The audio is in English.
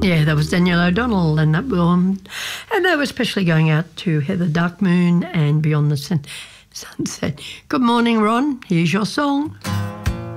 Yeah, that was Danielle O'Donnell and that one. And they were especially going out to Heather Dark Moon and Beyond the Sunset. Good morning, Ron. Here's your song.